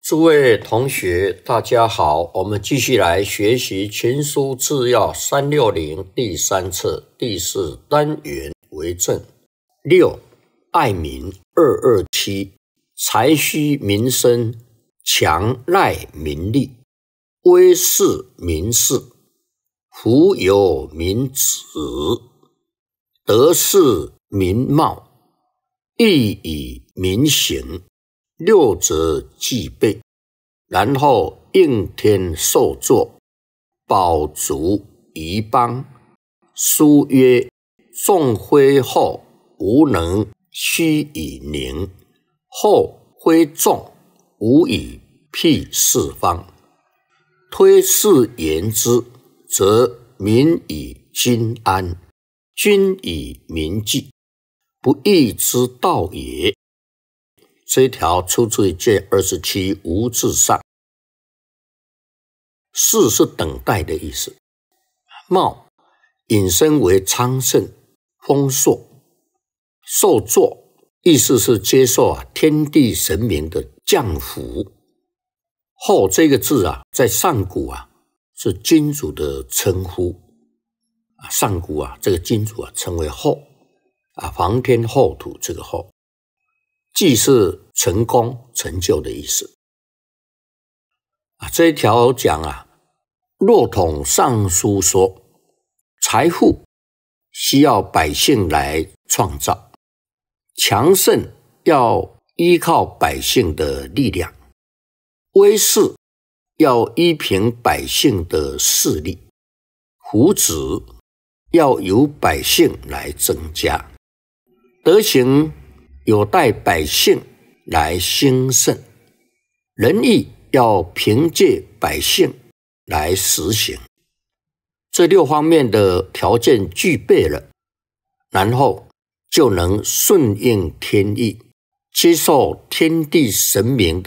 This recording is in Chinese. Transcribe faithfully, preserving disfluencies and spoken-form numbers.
诸位同学，大家好，我们继续来学习群书治要三六零第三册第四单元为正。六、爱民二二七，财虚民生，强赖民利，威势民事，福有民止，德事民茂，义以民行，六则具备，然后应天受作，宝足宜邦。书曰：众非后，无能须以宁；后非众，无以辟四方。推事言之，则民以君安，君以民济，不义之道也。这一条出自于卷二十七无字上。事是等待的意思，茂引申为昌盛、丰硕，受作意思是接受啊天地神明的降福。后这个字啊，在上古啊是君主的称呼啊，上古啊这个君主啊称为后啊，皇天厚土这个后，既是成功成就的意思啊。这一条讲啊，骆统上书说，财富需要百姓来创造，强盛要依靠百姓的力量，威势要依凭百姓的势力，福祉要由百姓来增加，德行有待百姓来兴盛，仁义要凭借百姓来实行。这六方面的条件具备了，然后就能顺应天意，接受天地神明